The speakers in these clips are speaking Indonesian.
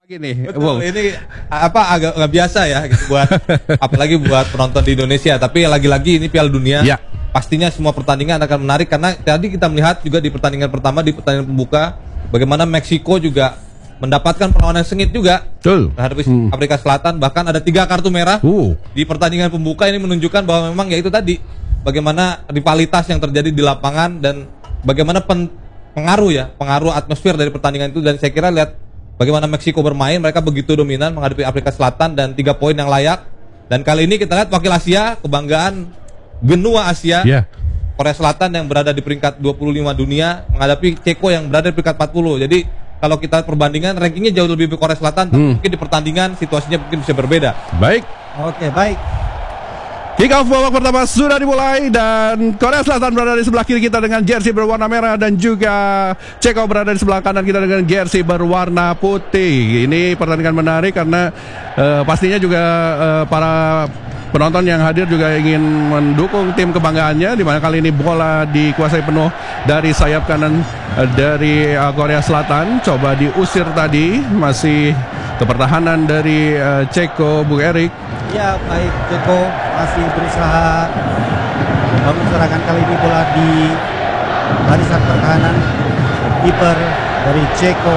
Gini, Betul, ini agak nggak biasa ya gitu buat apalagi buat penonton di Indonesia. Tapi lagi-lagi ini Piala Dunia. Ya. Pastinya semua pertandingan akan menarik karena tadi kita melihat juga di pertandingan pertama di pertandingan pembuka bagaimana Meksiko juga mendapatkan perlawanan sengit juga terhadap Afrika Selatan, bahkan ada 3 kartu merah di pertandingan pembuka. Ini menunjukkan bahwa memang ya itu tadi bagaimana rivalitas yang terjadi di lapangan dan bagaimana pengaruh atmosfer dari pertandingan itu. Dan saya kira lihat bagaimana Meksiko bermain, mereka begitu dominan menghadapi Afrika Selatan dan 3 poin yang layak. Dan kali ini kita lihat wakil Asia, kebanggaan benua Asia, Korea Selatan yang berada di peringkat 25 dunia menghadapi Ceko yang berada di peringkat 40. Jadi kalau kita perbandingan rankingnya jauh lebih ke Korea Selatan, tapi mungkin di pertandingan situasinya mungkin bisa berbeda. Baik. Oke, baik. Kick off babak pertama sudah dimulai dan Korea Selatan berada di sebelah kiri kita dengan jersey berwarna merah dan juga Ceko berada di sebelah kanan kita dengan jersey berwarna putih. Ini pertandingan menarik karena pastinya juga para penonton yang hadir juga ingin mendukung tim kebanggaannya, di mana kali ini bola dikuasai penuh dari sayap kanan dari Korea Selatan. Coba diusir tadi, masih kepertahanan dari Ceko, Bung Erik. Ya, baik, Ceko masih berusaha membangun serangan. Kali ini bola di barisan pertahanan, kiper dari Ceko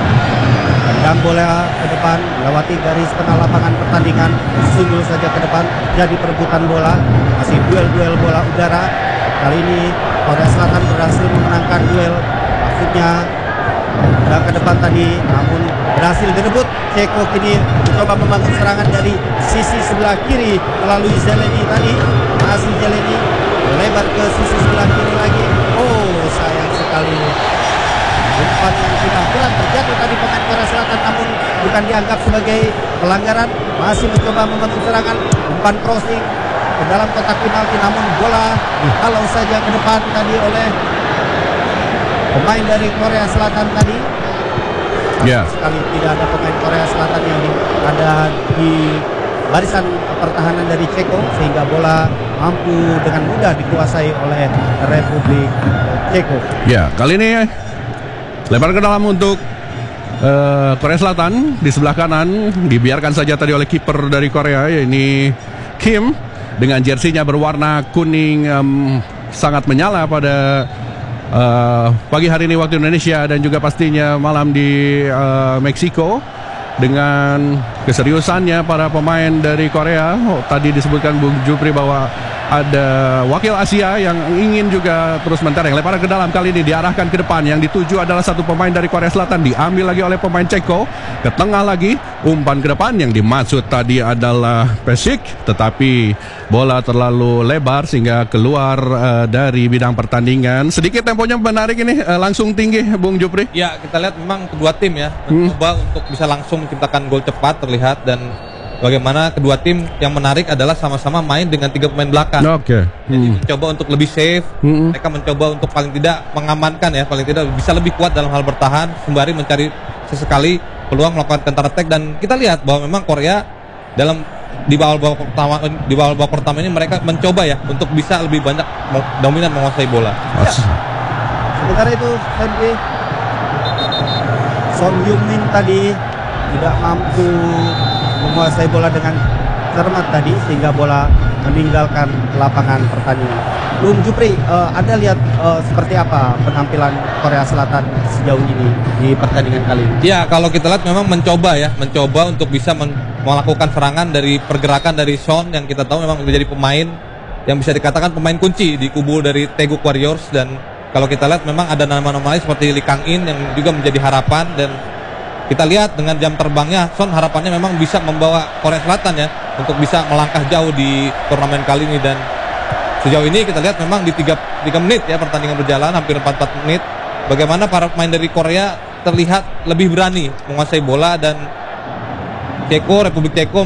dan bola ke depan melewati garis tengah lapangan pertandingan, sungguh saja ke depan, jadi perebutan bola, masih duel bola udara. Kali ini Korea Selatan berhasil memenangkan duel, maksudnya ke depan tadi, namun berhasil direbut. Ceko kini mencoba membangun serangan dari sisi sebelah kiri melalui Zeleny tadi, masih Zeleny melebar ke sisi sebelah kiri lagi. Oh, sayang sekali. Umpan yang sudah berat terjatuh tadi pemain Korea Selatan, namun bukan dianggap sebagai pelanggaran. Masih mencoba membangun serangan, umpan crossing ke dalam kotak penalti, namun bola dihalau saja ke depan tadi oleh pemain dari Korea Selatan tadi. Sekali tidak ada pemain Korea Selatan yang ada di barisan pertahanan dari Ceko, sehingga bola mampu dengan mudah dikuasai oleh Republik Ceko. Ya, kali ini lebar ke dalam untuk Korea Selatan di sebelah kanan, dibiarkan saja tadi oleh kiper dari Korea, yaitu Kim, dengan jersinya berwarna kuning sangat menyala pada pagi hari ini waktu Indonesia dan juga pastinya malam di Meksiko. Dengan keseriusannya para pemain dari Korea, tadi disebutkan Bung Jupri bahwa ada wakil Asia yang ingin juga terus mentereng. Lemparan ke dalam kali ini diarahkan ke depan, yang dituju adalah satu pemain dari Korea Selatan, diambil lagi oleh pemain Ceko, ke tengah lagi, umpan ke depan, yang dimaksud tadi adalah Pesik, tetapi bola terlalu lebar sehingga keluar dari bidang pertandingan. Sedikit temponya menarik ini, langsung tinggi Bung Jupri. Ya, kita lihat memang kedua tim ya mencoba untuk bisa langsung menciptakan gol cepat terlihat, dan bagaimana kedua tim yang menarik adalah sama-sama main dengan 3 pemain belakang. Jadi mencoba untuk lebih safe, mereka mencoba untuk paling tidak mengamankan ya, paling tidak bisa lebih kuat dalam hal bertahan sembari mencari sesekali peluang melakukan counter attack. Dan kita lihat bahwa memang Korea di bawah babak pertama ini mereka mencoba ya untuk bisa lebih banyak dominan menguasai bola. Sementara itu Son Heung-min tadi tidak mampu menguasai bola dengan cermat tadi, sehingga bola meninggalkan lapangan pertandingan. Bung Jupri, Anda lihat seperti apa penampilan Korea Selatan sejauh ini di pertandingan kali ini? Ya, kalau kita lihat memang mencoba untuk bisa melakukan serangan dari pergerakan dari Son, yang kita tahu memang menjadi pemain yang bisa dikatakan pemain kunci di kubu dari Taeguk Warriors. Dan kalau kita lihat memang ada nama-nama lain seperti Lee Kang-in yang juga menjadi harapan, dan kita lihat dengan jam terbangnya Son, harapannya memang bisa membawa Korea Selatan ya untuk bisa melangkah jauh di turnamen kali ini. Dan sejauh ini kita lihat memang di 3 menit ya pertandingan berjalan, hampir 4 menit, bagaimana para pemain dari Korea terlihat lebih berani menguasai bola, dan Republik Ceko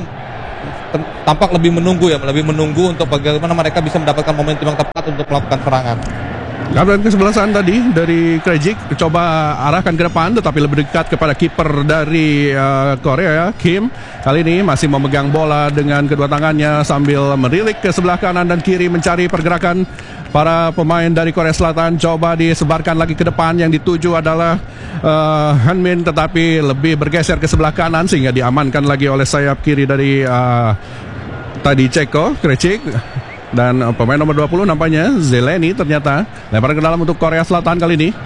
tampak lebih menunggu untuk bagaimana mereka bisa mendapatkan momentum yang tepat untuk melakukan serangan. Kapten kesebelasan tadi dari Krejcik coba arahkan ke depan, tetapi lebih dekat kepada kiper dari Korea, Kim. Kali ini masih memegang bola dengan kedua tangannya sambil merilik ke sebelah kanan dan kiri mencari pergerakan para pemain dari Korea Selatan. Coba disebarkan lagi ke depan, yang dituju adalah Hanmin, tetapi lebih bergeser ke sebelah kanan sehingga diamankan lagi oleh sayap kiri dari tadi Ceko, Krejcik. Dan pemain nomor 20 nampaknya Zeleny ternyata lempar ke dalam untuk Korea Selatan kali ini.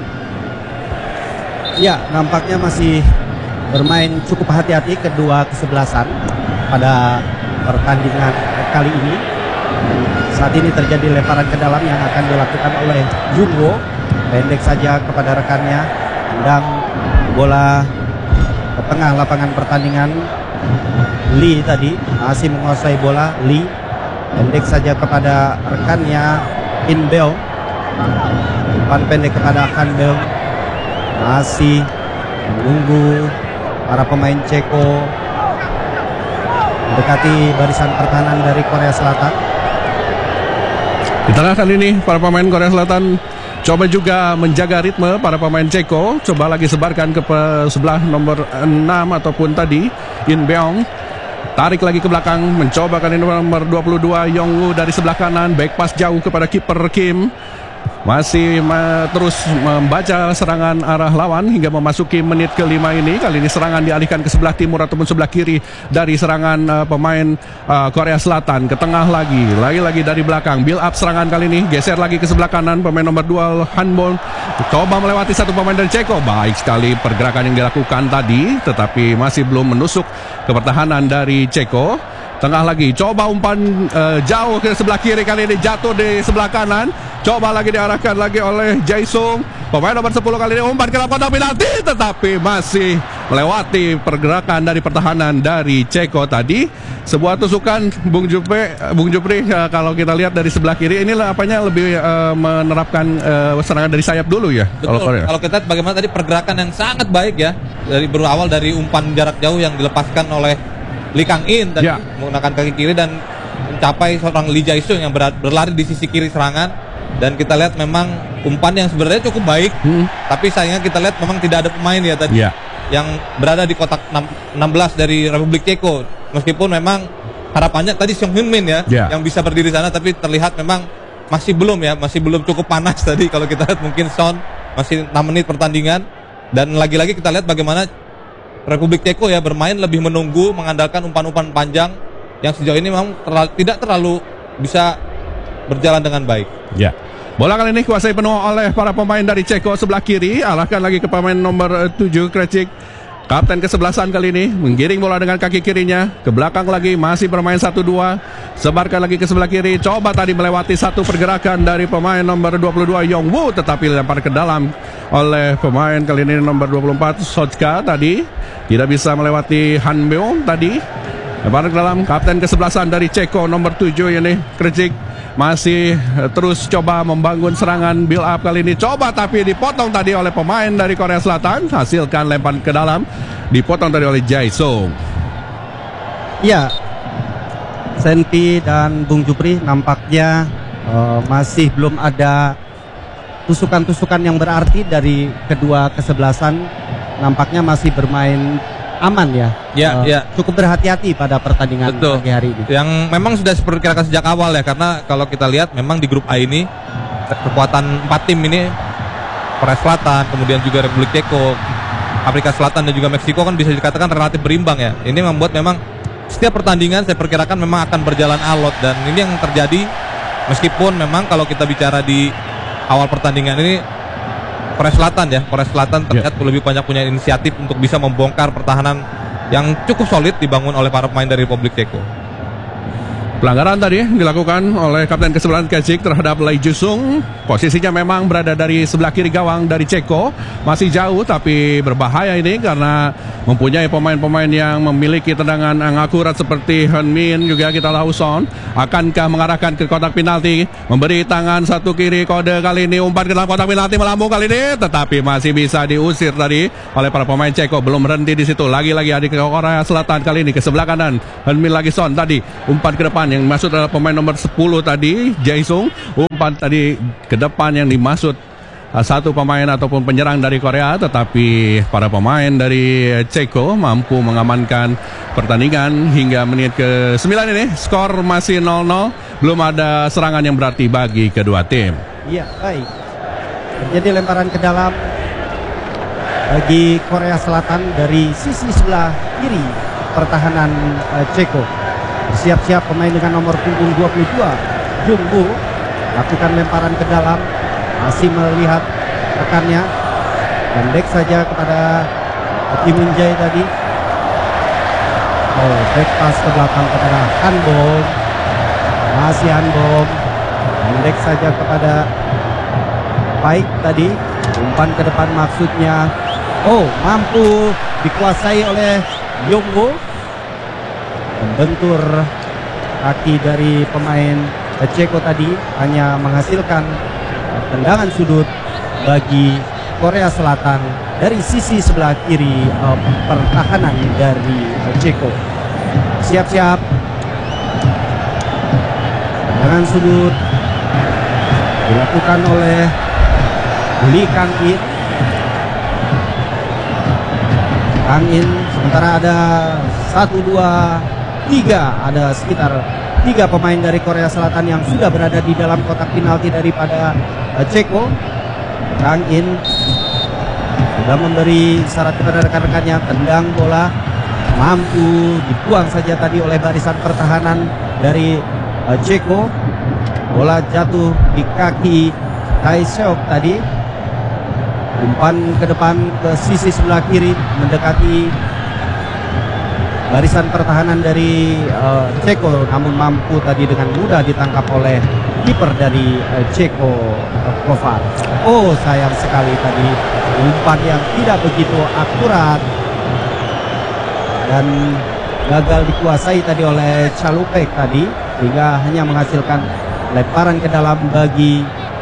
Ya, nampaknya masih bermain cukup hati-hati kedua kesebelasan pada pertandingan kali ini. Saat ini terjadi lemparan ke dalam yang akan dilakukan oleh Junwo. Pendek saja kepada rekannya, tendang bola ke tengah lapangan pertandingan. Lee tadi masih menguasai bola. Lee pendek saja kepada rekannya In Beong. Umpan pendek kepada Han Beong. Masih menunggu para pemain Ceko mendekati barisan pertahanan dari Korea Selatan. Di tengah kali ini para pemain Korea Selatan coba juga menjaga ritme para pemain Ceko. Coba lagi sebarkan ke sebelah nomor 6 ataupun tadi In Beong. Tarik lagi ke belakang, mencoba kali nomor 22 Yongwoo dari sebelah kanan, back pass jauh kepada kiper Kim. Masih terus membaca serangan arah lawan hingga memasuki menit ke-5 ini. Kali ini serangan dialihkan ke sebelah timur ataupun sebelah kiri dari serangan pemain Korea Selatan. Ke tengah lagi dari belakang. Build up serangan kali ini, geser lagi ke sebelah kanan. Pemain nomor 2 Hanbon coba melewati satu pemain dari Ceko. Baik sekali pergerakan yang dilakukan tadi, tetapi masih belum menusuk ke pertahanan dari Ceko. Tengah lagi, coba umpan jauh ke sebelah kiri, kali ini jatuh di sebelah kanan. Coba lagi diarahkan lagi oleh Jae-sung. Pemain nomor 10 kali ini umpan ke dalam kotak penalti, tetapi masih melewati pergerakan dari pertahanan dari Ceko tadi. Sebuah tusukan Bung Jupri, kalau kita lihat dari sebelah kiri ini apanya lebih menerapkan serangan dari sayap dulu ya. Betul. Kalau kita lihat bagaimana tadi pergerakan yang sangat baik ya, dari berawal dari umpan jarak jauh yang dilepaskan oleh Lee Kang-in tadi menggunakan kaki kiri dan mencapai seorang Lee Jae-sung yang berlari di sisi kiri serangan. Dan kita lihat memang umpan yang sebenarnya cukup baik, tapi sayangnya kita lihat memang tidak ada pemain ya tadi yang berada di kotak 16 dari Republik Ceko. Meskipun memang harapannya tadi Song Hyun-min yang bisa berdiri sana, tapi terlihat memang masih belum cukup panas tadi. Kalau kita lihat mungkin Son masih 6 menit pertandingan, dan lagi-lagi kita lihat bagaimana Republik Ceko ya bermain lebih menunggu, mengandalkan umpan-umpan panjang yang sejauh ini memang tidak terlalu bisa berjalan dengan baik. Ya. Bola kali ini kuasai penuh oleh para pemain dari Ceko sebelah kiri. Arahkan lagi ke pemain nomor 7 Krejcik. Kapten kesebelasan kali ini menggiring bola dengan kaki kirinya ke belakang lagi, masih bermain 1-2. Sebarkan lagi ke sebelah kiri. Coba tadi melewati satu pergerakan dari pemain nomor 22 Yongwoo, tetapi lempar ke dalam oleh pemain kali ini nomor 24 Sojka tadi. Tidak bisa melewati Han Beong tadi. Lempar ke dalam kapten kesebelasan dari Ceko nomor 7 ini Krejcik. Masih terus coba membangun serangan build up kali ini. Coba tapi dipotong tadi oleh pemain dari Korea Selatan. Hasilkan lempar ke dalam, dipotong tadi oleh Jae-sung. Ya, Senti dan Bung Jupri nampaknya masih belum ada tusukan-tusukan yang berarti dari kedua kesebelasan. Nampaknya masih bermain aman ya. Cukup berhati-hati pada pertandingan pagi hari ini. Yang memang sudah diperkirakan sejak awal ya, karena kalau kita lihat memang di grup A ini kekuatan 4 tim ini, Korea Selatan, kemudian juga Republik Ceko, Afrika Selatan dan juga Meksiko kan bisa dikatakan relatif berimbang ya. Ini membuat memang setiap pertandingan saya perkirakan memang akan berjalan alot, dan ini yang terjadi meskipun memang kalau kita bicara di awal pertandingan ini Korea Selatan terlihat lebih banyak punya inisiatif untuk bisa membongkar pertahanan yang cukup solid dibangun oleh para pemain dari Republik Ceko. Pelanggaran tadi dilakukan oleh kapten kesebelasan Krejcik terhadap Lee Jae-sung. Posisinya memang berada dari sebelah kiri gawang dari Ceko. Masih jauh tapi berbahaya ini karena mempunyai pemain-pemain yang memiliki tendangan yang akurat seperti Hanmin, juga kita tahu Son. Akankah mengarahkan ke kotak penalti, memberi tangan satu kiri, kode kali ini umpan ke dalam kotak penalti melambung kali ini, tetapi masih bisa diusir tadi oleh para pemain Ceko. Belum berhenti di situ. Lagi-lagi adik Korea Selatan kali ini ke sebelah kanan. Hanmin lagi Son tadi umpan ke depan, depan. Yang dimaksud adalah pemain nomor 10 tadi, Jae-sung. Umpan tadi ke depan yang dimaksud satu pemain ataupun penyerang dari Korea, tetapi para pemain dari Ceko mampu mengamankan pertandingan hingga menit ke-9 ini. Skor masih 0-0, belum ada serangan yang berarti bagi kedua tim. Iya, baik. Terjadi lemparan ke dalam bagi Korea Selatan dari sisi sebelah kiri pertahanan Ceko. Siap-siap pemain dengan nomor punggung 22, Jungwoo, lakukan lemparan ke dalam. Masih melihat rekannya, pendek saja kepada Kim Min Jae tadi. Oh, back pass ke belakang kepada Han Bom. Masih Han Bom, pendek saja kepada Baik tadi. Umpan ke depan maksudnya. Oh, mampu dikuasai oleh Jungwoo. Membentur kaki dari pemain Ceko tadi, hanya menghasilkan tendangan sudut bagi Korea Selatan dari sisi sebelah kiri pertahanan dari Ceko. Siap-siap, tendangan sudut dilakukan oleh Lee Kang-in. Kang-in, sementara ada 1, 2, 3, ada sekitar 3 pemain dari Korea Selatan yang sudah berada di dalam kotak penalti daripada Ceko. Kang-in sudah memberi isyarat kepada rekan-rekannya, tendang bola, mampu dibuang saja tadi oleh barisan pertahanan dari Ceko. Bola jatuh di kaki Tae-seok tadi. Umpan ke depan ke sisi sebelah kiri mendekati barisan pertahanan dari Ceko, namun mampu tadi dengan mudah ditangkap oleh kiper dari Ceko, Kovar. Oh, sayang sekali tadi umpan yang tidak begitu akurat dan gagal dikuasai tadi oleh Chalupek tadi, hingga hanya menghasilkan lemparan ke dalam bagi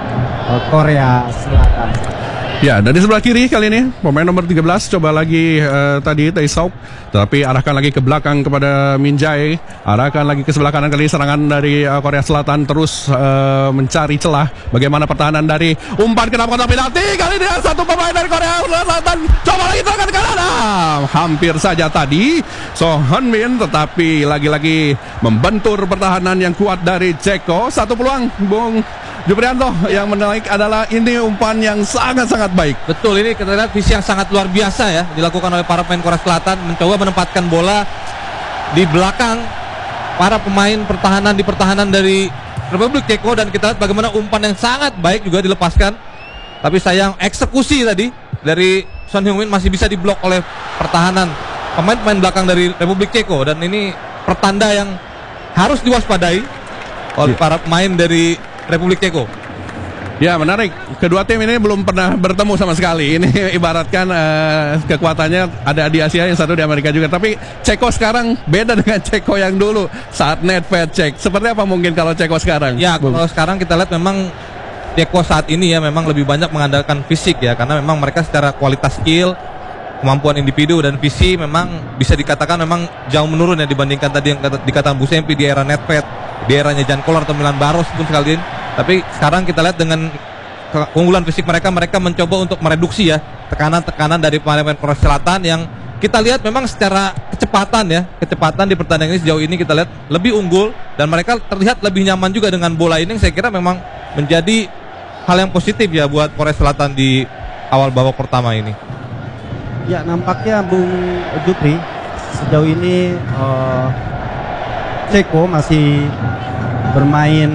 Korea Selatan. Ya, dari sebelah kiri kali ini pemain nomor 13 coba lagi tadi Tae-seok, tetapi arahkan lagi ke belakang kepada Min Jae, arahkan lagi ke sebelah kanan. Kali serangan dari Korea Selatan terus mencari celah. Bagaimana pertahanan dari umpan ke dalam kotak penalti. Kali ini satu pemain dari Korea Selatan coba lagi serangan ke kanan. Hampir saja tadi So Hyun-min, tetapi lagi-lagi membentur pertahanan yang kuat dari Ceko. Satu peluang, Bung Juprianto, yang menarik adalah ini umpan yang sangat-sangat baik. Betul, ini kita lihat visi yang sangat luar biasa ya dilakukan oleh para pemain Korea Selatan, mencoba menempatkan bola di belakang para pemain pertahanan di pertahanan dari Republik Ceko, dan kita lihat bagaimana umpan yang sangat baik juga dilepaskan. Tapi sayang eksekusi tadi dari Son Heung-min masih bisa diblok oleh pertahanan pemain-pemain belakang dari Republik Ceko, dan ini pertanda yang harus diwaspadai oleh para pemain dari Republik Ceko. Ya, menarik. Kedua tim ini belum pernah bertemu sama sekali. Ini ibaratkan kekuatannya ada di Asia, yang satu di Amerika juga. Tapi Ceko sekarang beda dengan Ceko yang dulu saat Nedved cek. Seperti apa mungkin kalau Ceko sekarang? Ya, kalau sekarang kita lihat memang Ceko saat ini ya memang lebih banyak mengandalkan fisik ya, karena memang mereka secara kualitas skill, kemampuan individu dan visi memang bisa dikatakan memang jauh menurun ya dibandingkan tadi yang dikatakan Bu Sempi di era Nedved, di eranya Jan Koller atau Milan Baros pun sekalian. Tapi sekarang kita lihat dengan keunggulan fisik mereka mencoba untuk mereduksi ya tekanan-tekanan dari pemain Korea Selatan, yang kita lihat memang secara kecepatan di pertandingan ini sejauh ini kita lihat lebih unggul, dan mereka terlihat lebih nyaman juga dengan bola ini, yang saya kira memang menjadi hal yang positif ya buat Korea Selatan di awal babak pertama ini. Ya, nampaknya Bung Jupri sejauh ini Ceko masih bermain